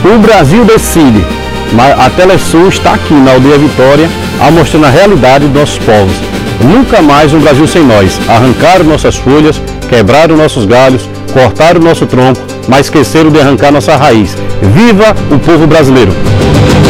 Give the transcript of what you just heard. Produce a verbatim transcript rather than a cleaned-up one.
O Brasil decide, mas a Telesul está aqui na Aldeia Vitória, mostrando a realidade dos nossos povos. Nunca mais um Brasil sem nós. Arrancaram nossas folhas, quebraram nossos galhos, cortaram o nosso tronco, mas esqueceram de arrancar nossa raiz. Viva o povo brasileiro!